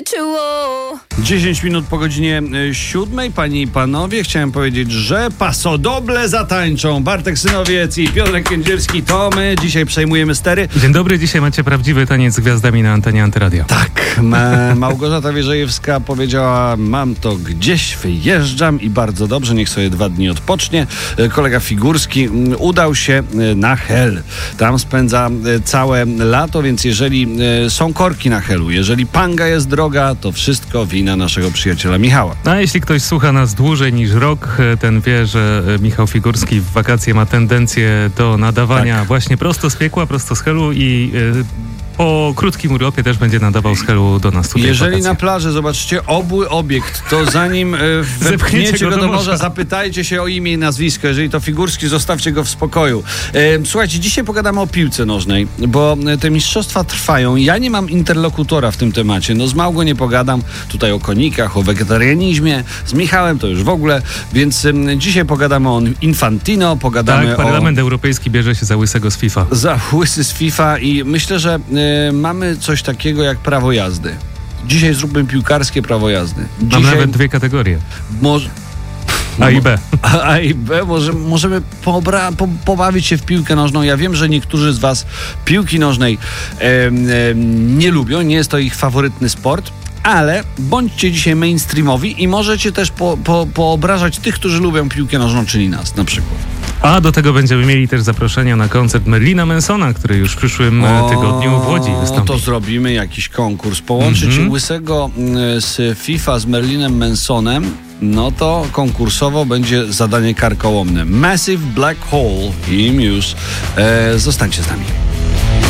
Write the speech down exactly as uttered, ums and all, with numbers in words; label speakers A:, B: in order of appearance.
A: ritual.
B: dziesięć minut po godzinie siódmej, panie i panowie, chciałem powiedzieć, że pasodoble zatańczą Bartek Synowiec i Piotrek Kędzierski. To my dzisiaj przejmujemy stery.
C: Dzień dobry, dzisiaj macie prawdziwy taniec z gwiazdami na antenie Antyradia.
B: Tak, ma, Małgorzata Wierzejewska powiedziała: mam to gdzieś, wyjeżdżam i bardzo dobrze, niech sobie dwa dni odpocznie. Kolega Figurski udał się na Hel. Tam spędza całe lato, więc jeżeli są korki na Helu, jeżeli panga jest droga, to wszystko wina naszego przyjaciela Michała.
C: A jeśli ktoś słucha nas dłużej niż rok, ten wie, że Michał Figurski w wakacje ma tendencję do nadawania tak. właśnie prosto z piekła, prosto z Helu i yy, po krótkim urlopie też będzie nadawał z Helu do nas tutaj.
B: Jeżeli na plaży zobaczycie obły obiekt, to zanim yy, wepchniecie go do morza, zapytajcie się o imię i nazwisko. Jeżeli to Figurski, zostawcie go w spokoju. Yy, słuchajcie, dzisiaj pogadamy o piłce nożnej, bo te mistrzostwa trwają. Ja nie mam interlokutora w tym temacie. No z Małgo nie pogadam tutaj o konikach, o wegetarianizmie. Z Michałem to już w ogóle. Więc yy, dzisiaj pogadamy o Infantino, pogadamy
C: tak,
B: o...
C: Parlament Europejski bierze się za łysego z FIFA.
B: Za łysy z FIFA i myślę, że yy, mamy coś takiego jak prawo jazdy. Dzisiaj zróbmy piłkarskie prawo jazdy. Dzisiaj...
C: Mam nawet dwie kategorie.
B: Może...
C: A i B.
B: A, A i B. Może, możemy pobra- po, pobawić się w piłkę nożną. Ja wiem, że niektórzy z was piłki nożnej e, e, nie lubią. Nie jest to ich faworytny sport. Ale bądźcie dzisiaj mainstreamowi i możecie też po, po, poobrażać tych, którzy lubią piłkę nożną, czyli nas na przykład.
C: A do tego będziemy mieli też zaproszenia na koncert Merlina Mansona, który już w przyszłym o, tygodniu w Łodzi wystąpi.
B: To zrobimy jakiś konkurs. Połączyć mm-hmm. łysego z FIFA z Merlinem Mansonem, no to konkursowo będzie zadanie karkołomne. Massive Black Hole i Muse. E, zostańcie z nami.